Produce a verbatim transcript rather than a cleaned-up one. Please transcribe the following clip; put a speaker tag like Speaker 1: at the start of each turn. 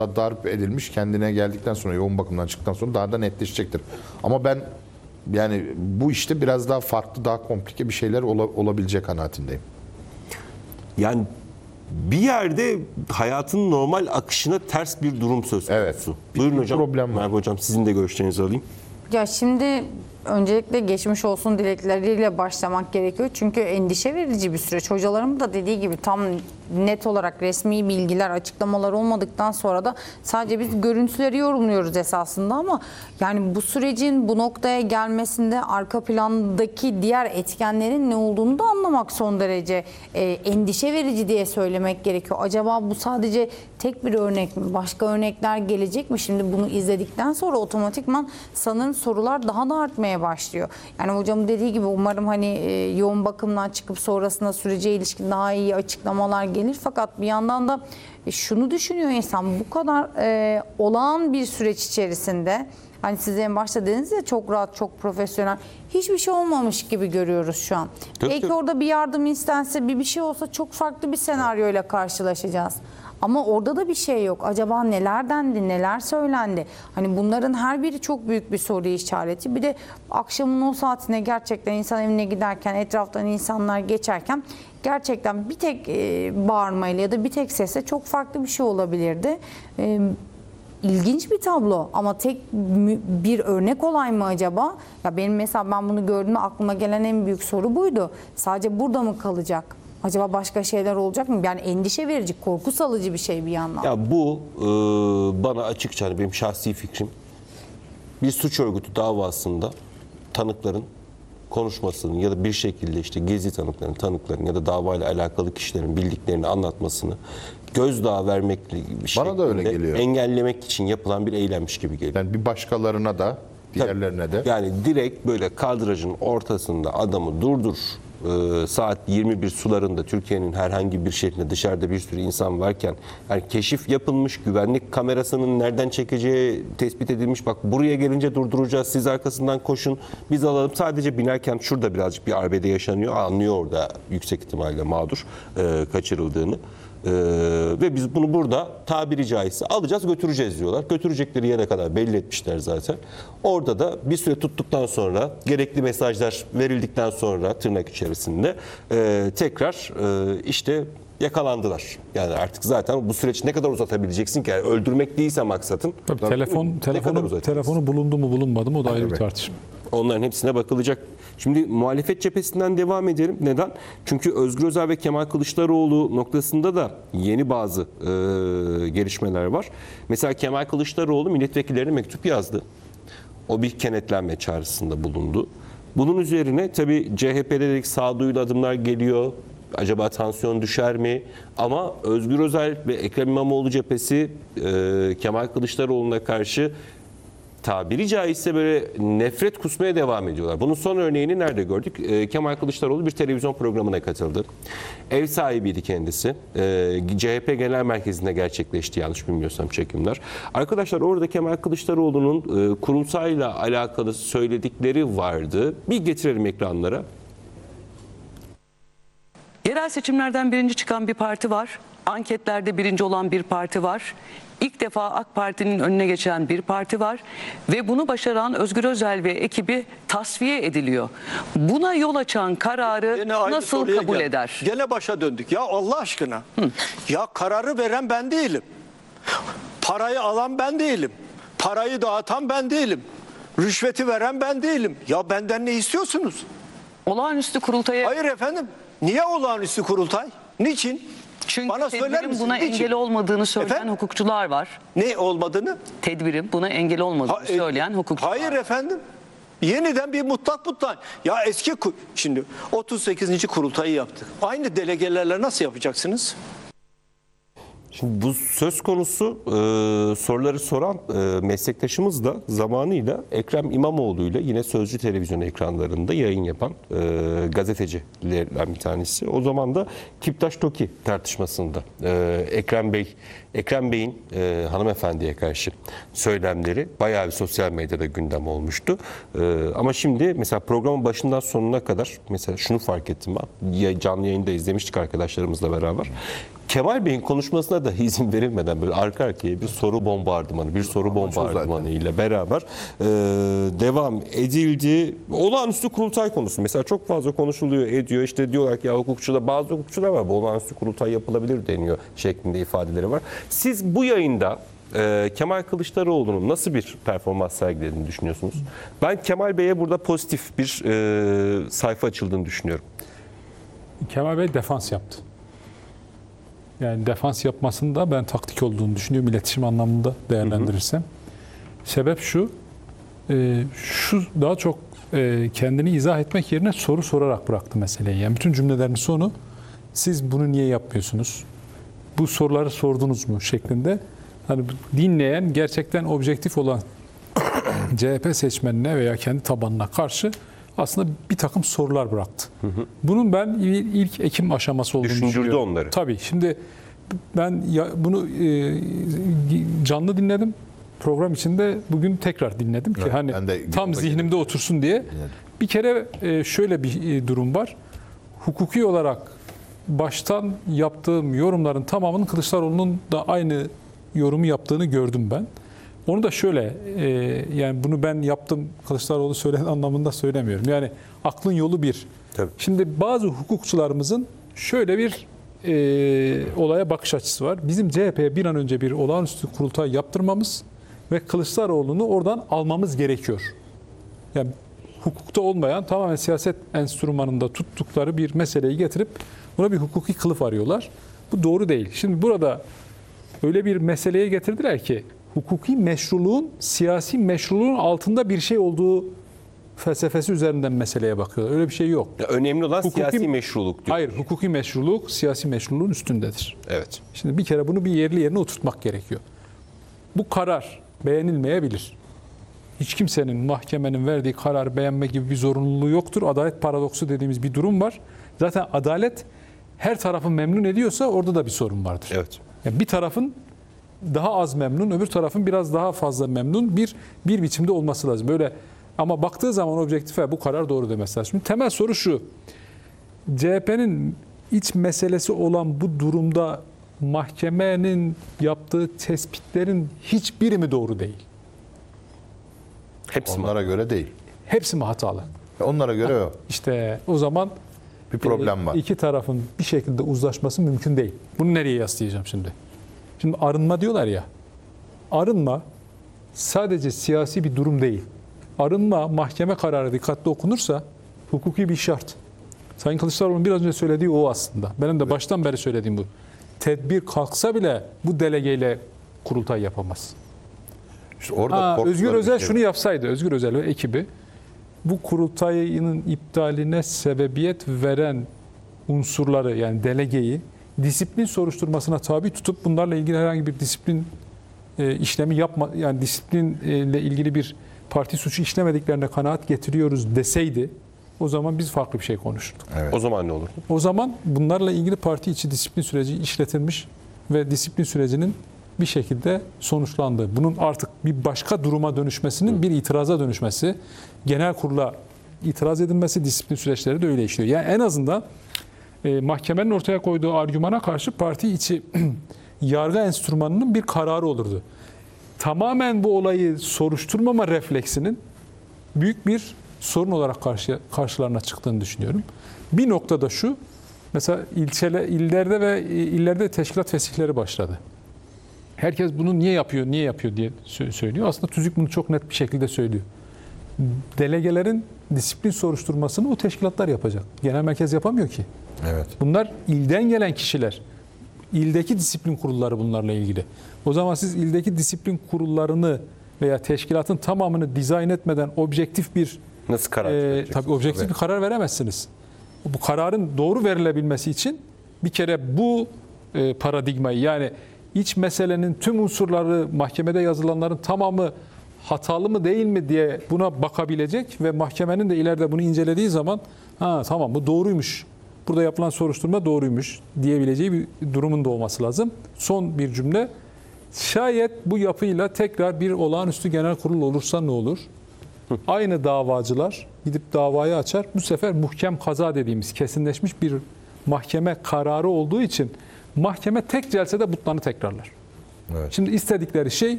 Speaker 1: darp edilmiş, kendine geldikten sonra, yoğun bakımdan çıktıktan sonra daha da netleşecektir. Ama ben yani bu işte biraz daha farklı, daha komplike bir şeyler ola, olabilecek kanaatindeyim.
Speaker 2: Yani bir yerde hayatın normal akışına ters bir durum söz konusu.
Speaker 1: Evet.
Speaker 2: Buyurun
Speaker 1: Bir
Speaker 2: hocam.
Speaker 1: problem var.
Speaker 2: Merve hocam, sizin de görüşlerinizi alayım.
Speaker 3: Ya şimdi öncelikle geçmiş olsun dilekleriyle başlamak gerekiyor. Çünkü endişe verici bir süreç. Hocalarım da dediği gibi tam net olarak resmi bilgiler, açıklamalar olmadıktan sonra da sadece biz görüntüleri yorumluyoruz esasında, ama yani bu sürecin bu noktaya gelmesinde arka plandaki diğer etkenlerin ne olduğunu da anlamak son derece e, endişe verici diye söylemek gerekiyor. Acaba bu sadece tek bir örnek mi? Başka örnekler gelecek mi? Şimdi bunu izledikten sonra otomatikman sanırım sorular daha da artmaya başlıyor. Yani hocam dediği gibi umarım hani e, yoğun bakımdan çıkıp sonrasında sürece ilişkin daha iyi açıklamalar gelir. Fakat bir yandan da e, şunu düşünüyor insan, bu kadar e, olağan bir süreç içerisinde, hani siz en başta dediniz ya, çok rahat, çok profesyonel, hiçbir şey olmamış gibi görüyoruz şu an.
Speaker 2: Tabii,
Speaker 3: Belki
Speaker 2: tabii.
Speaker 3: orada bir yardım istense, bir bir şey olsa çok farklı bir senaryoyla karşılaşacağız. Ama orada da bir şey yok. Acaba neler dendi, neler söylendi? Hani bunların her biri çok büyük bir soru işareti. Bir de akşamın o saatine gerçekten insan evine giderken, etraftan insanlar geçerken gerçekten bir tek e, bağırmayla ya da bir tek sesle çok farklı bir şey olabilirdi. E, İlginç bir tablo, ama tek bir örnek olay mı acaba? Ya benim mesela, ben bunu gördüğümde aklıma gelen en büyük soru buydu. Sadece burada mı kalacak? Acaba başka şeyler olacak mı? Yani endişe verici, korku salıcı bir şey bir yandan.
Speaker 2: Ya bu e, bana açıkça, hani benim şahsi fikrim, bir suç örgütü davasında tanıkların konuşmasını ya da bir şekilde işte gizli tanıkların, tanıkların ya da davayla alakalı kişilerin bildiklerini anlatmasını gözdağı vermekle bir
Speaker 1: Bana da öyle
Speaker 2: şekilde
Speaker 1: geliyor.
Speaker 2: engellemek için yapılan bir eylemmiş gibi geliyor.
Speaker 1: Yani bir başkalarına da, diğerlerine de.
Speaker 2: Yani direkt böyle kadrajın ortasında adamı durdur. Ee, saat yirmi bir sularında Türkiye'nin herhangi bir şehrinde dışarıda bir sürü insan varken, yani keşif yapılmış, güvenlik kamerasının nereden çekeceği tespit edilmiş. Bak, buraya gelince durduracağız, siz arkasından koşun, biz alalım. Sadece binerken şurada birazcık bir arbede yaşanıyor. Anlıyor orada yüksek ihtimalle mağdur e, kaçırıldığını. Ee, ve biz bunu burada tabiri caizse alacağız, götüreceğiz diyorlar. Götürecekleri yere kadar belli etmişler zaten. Orada da bir süre tuttuktan sonra, gerekli mesajlar verildikten sonra tırnak içerisinde e, tekrar e, işte yakalandılar. Yani artık zaten bu süreç ne kadar uzatabileceksin ki? Yani öldürmek değilse maksatın.
Speaker 4: Tabii telefon
Speaker 2: ne kadar
Speaker 4: telefonu
Speaker 2: uzatacaksın?
Speaker 4: telefonu bulundu mu bulunmadı mı, o da ayrı bir
Speaker 1: Evet.
Speaker 4: tartışma.
Speaker 2: Onların hepsine bakılacak. Şimdi muhalefet cephesinden devam edelim. Neden? Çünkü Özgür Özel ve Kemal Kılıçdaroğlu noktasında da yeni bazı e, gelişmeler var. Mesela Kemal Kılıçdaroğlu milletvekillerine mektup yazdı. O bir kenetlenme çağrısında bulundu. Bunun üzerine tabii C H P'de dedik sağduyulu adımlar geliyor. Acaba tansiyon düşer mi? Ama Özgür Özel ve Ekrem İmamoğlu cephesi e, Kemal Kılıçdaroğlu'na karşı tabiri caizse böyle nefret kusmaya devam ediyorlar. Bunun son örneğini nerede gördük? E, Kemal Kılıçdaroğlu bir televizyon programına katıldı. Ev sahibiydi kendisi. E, C H P Genel Merkezi'nde gerçekleşti yanlış bilmiyorsam çekimler. Arkadaşlar, orada Kemal Kılıçdaroğlu'nun e, kurumsayla alakalı söyledikleri vardı. Bir getirelim ekranlara.
Speaker 5: Yerel seçimlerden birinci çıkan bir parti var. Anketlerde birinci olan bir parti var. İlk defa AK Parti'nin önüne geçen bir parti var. Ve bunu başaran Özgür Özel ve ekibi tasfiye ediliyor. Buna yol açan kararı
Speaker 6: Gene aynı
Speaker 5: nasıl
Speaker 6: soruya
Speaker 5: kabul
Speaker 6: gel-
Speaker 5: eder?
Speaker 6: Gene başa döndük. Ya Allah aşkına. Ya kararı veren ben değilim. Parayı alan ben değilim. Parayı dağıtan ben değilim. Rüşveti veren ben değilim. Ya benden ne istiyorsunuz?
Speaker 5: Olağanüstü kurultaya...
Speaker 6: Hayır efendim. Niye olağanüstü kurultay? Niçin?
Speaker 5: Çünkü
Speaker 6: Bana söyler
Speaker 5: tedbirin
Speaker 6: misin?
Speaker 5: buna
Speaker 6: Niçin?
Speaker 5: engel olmadığını söyleyen
Speaker 6: Efendim?
Speaker 5: hukukçular var.
Speaker 6: Ne olmadığını?
Speaker 5: Tedbirin buna engel olmadığını
Speaker 6: Ha, e,
Speaker 5: söyleyen hukukçular
Speaker 6: Hayır
Speaker 5: var.
Speaker 6: efendim. Yeniden bir mutlak mutlak. Ya eski ku- şimdi otuz sekizinci kurultayı yaptık. Aynı delegelerle nasıl yapacaksınız?
Speaker 2: Şimdi bu söz konusu e, soruları soran e, meslektaşımız da zamanıyla Ekrem İmamoğlu ile yine Sözcü televizyon ekranlarında yayın yapan e, gazetecilerden bir tanesi. O zaman da Kiptaş Toki tartışmasında e, Ekrem Bey, Ekrem Bey'in e, hanımefendiye karşı söylemleri bayağı bir sosyal medyada gündem olmuştu. E, ama şimdi mesela programın başından sonuna kadar mesela şunu fark ettim ben. Ya, canlı yayında izlemiştik arkadaşlarımızla beraber. Kemal Bey'in konuşmasına da izin verilmeden böyle arka arkaya bir soru bombardımanı, bir soru bombardımanı ile beraber e, devam edildi. Olağanüstü kurultay konusu mesela çok fazla konuşuluyor, ediyor. İşte diyorlar ki ya hukukçuda bazı hukukçular var, bu olağanüstü kurultay yapılabilir deniyor şeklinde ifadeleri var. Siz bu yayında e, Kemal Kılıçdaroğlu'nun nasıl bir performans sergilediğini düşünüyorsunuz? Ben Kemal Bey'e burada pozitif bir e, sayfa açıldığını düşünüyorum.
Speaker 4: Kemal Bey defans yaptı. Yani defans yapmasında ben taktik olduğunu düşünüyorum iletişim anlamında değerlendirirsem. Hı hı. Sebep şu, e, şu daha çok e, kendini izah etmek yerine soru sorarak bıraktı meseleyi. Yani bütün cümlelerin sonu siz bunu niye yapmıyorsunuz? Bu soruları sordunuz mu şeklinde. Hani dinleyen gerçekten objektif olan C H P seçmenine veya kendi tabanına karşı aslında bir takım sorular bıraktı. Hı hı. Bunun ben ilk Ekim aşaması olduğunu
Speaker 2: düşündürdü
Speaker 4: düşünüyorum.
Speaker 2: onları.
Speaker 4: Tabii. Şimdi ben ya bunu e, canlı dinledim. Program içinde bugün tekrar dinledim ki
Speaker 1: Evet,
Speaker 4: hani tam zihnimde
Speaker 1: dinledim.
Speaker 4: otursun diye. Evet. Bir kere e, şöyle bir e, durum var. Hukuki olarak baştan yaptığım yorumların tamamının Kılıçdaroğlu'nun da aynı yorumu yaptığını gördüm ben. Onu da şöyle, e, yani bunu ben yaptım, Kılıçdaroğlu söylediği anlamında söylemiyorum. Yani aklın yolu bir.
Speaker 2: Tabii.
Speaker 4: Şimdi bazı hukukçularımızın şöyle bir e, olaya bakış açısı var. Bizim C H P'ye bir an önce bir olağanüstü kurultay yaptırmamız ve Kılıçdaroğlu'nu oradan almamız gerekiyor. Yani hukukta olmayan, tamamen siyaset enstrümanında tuttukları bir meseleyi getirip buna bir hukuki kılıf arıyorlar. Bu doğru değil. Şimdi burada öyle bir meseleye getirdiler ki hukuki meşruluğun siyasi meşruluğun altında bir şey olduğu felsefesi üzerinden meseleye bakıyorlar. Öyle bir şey yok.
Speaker 2: Ya önemli olan
Speaker 4: Hukuki-
Speaker 2: siyasi meşruluk diyor.
Speaker 4: Hayır, hukuki meşruluk siyasi meşruluğun üstündedir.
Speaker 2: Evet.
Speaker 4: Şimdi bir kere bunu bir yerli yerine oturtmak gerekiyor. Bu karar beğenilmeyebilir. Hiç kimsenin mahkemenin verdiği kararı beğenme gibi bir zorunluluğu yoktur. Adalet paradoksu dediğimiz bir durum var. Zaten adalet her tarafı memnun ediyorsa orada da bir sorun vardır.
Speaker 2: Evet.
Speaker 4: Yani bir tarafın daha az memnun, öbür tarafın biraz daha fazla memnun bir bir biçimde olması lazım. Böyle ama baktığı zaman objektife bu karar doğru demesi lazım. Şimdi temel soru şu. C H P'nin iç meselesi olan bu durumda mahkemenin yaptığı tespitlerin hiçbiri mi doğru değil?
Speaker 2: Hepsi mi?
Speaker 1: Onlara göre değil.
Speaker 4: Hepsi mi hatalı?
Speaker 1: Onlara göre yok.
Speaker 4: İşte o zaman
Speaker 1: Bir problem
Speaker 4: e,
Speaker 1: var.
Speaker 4: iki tarafın bir şekilde uzlaşması mümkün değil. Bunu nereye yaslayacağım şimdi? Şimdi arınma diyorlar ya. Arınma sadece siyasi bir durum değil. Arınma mahkeme kararı dikkatli okunursa hukuki bir şart. Sayın Kılıçdaroğlu'nun biraz önce söylediği o aslında. Benim de baştan beri söylediğim bu. Tedbir kalksa bile bu delegeyle kurultay yapamaz.
Speaker 1: İşte orada
Speaker 4: Ha,
Speaker 1: korkulan
Speaker 4: Özgür
Speaker 1: bir
Speaker 4: Özel
Speaker 1: şey
Speaker 4: şunu
Speaker 1: var.
Speaker 4: yapsaydı, Özgür Özel ve ekibi bu kurultayının iptaline sebebiyet veren unsurları yani delegeyi disiplin soruşturmasına tabi tutup bunlarla ilgili herhangi bir disiplin e, işlemi yapma yani disiplinle ilgili bir parti suçu işlemediklerine kanaat getiriyoruz deseydi o zaman biz farklı bir şey konuşurduk.
Speaker 1: Evet.
Speaker 2: O zaman ne olur?
Speaker 4: O zaman bunlarla ilgili parti içi disiplin süreci işletilmiş ve disiplin sürecinin bir şekilde sonuçlandı. Bunun artık bir başka duruma dönüşmesinin bir itiraza dönüşmesi, genel kurula itiraz edilmesi, disiplin süreçleri de öyle işliyor. Yani en azından e, mahkemenin ortaya koyduğu argümana karşı parti içi yargı enstrümanının bir kararı olurdu. Tamamen bu olayı soruşturmama refleksinin büyük bir sorun olarak karşı, karşılarına çıktığını düşünüyorum. Bir noktada şu, mesela ilçeler, illerde ve illerde teşkilat fesihleri başladı. Herkes bunu niye yapıyor, niye yapıyor diye söylüyor. Aslında TÜZİK bunu çok net bir şekilde söylüyor. Delegelerin disiplin soruşturmasını o teşkilatlar yapacak. Genel merkez yapamıyor ki.
Speaker 1: Evet.
Speaker 4: Bunlar ilden gelen kişiler. İldeki disiplin kurulları bunlarla ilgili. O zaman siz ildeki disiplin kurullarını veya teşkilatın tamamını dizayn etmeden objektif bir
Speaker 2: Nasıl karar
Speaker 4: e,
Speaker 2: vereceksiniz?
Speaker 4: tabii objektif bir karar veremezsiniz. Bu kararın doğru verilebilmesi için bir kere bu e, paradigmayı yani iç meselenin tüm unsurları mahkemede yazılanların tamamı hatalı mı değil mi diye buna bakabilecek ve mahkemenin de ileride bunu incelediği zaman ha tamam bu doğruymuş. Burada yapılan soruşturma doğruymuş diyebileceği bir durumun da olması lazım. Son bir cümle. Şayet bu yapıyla tekrar bir olağanüstü genel kurul olursa ne olur? Aynı davacılar gidip davayı açar. Bu sefer muhkem kaza dediğimiz kesinleşmiş bir mahkeme kararı olduğu için Mahkeme tek celsede bunları tekrarlar.
Speaker 1: Evet.
Speaker 4: Şimdi istedikleri şey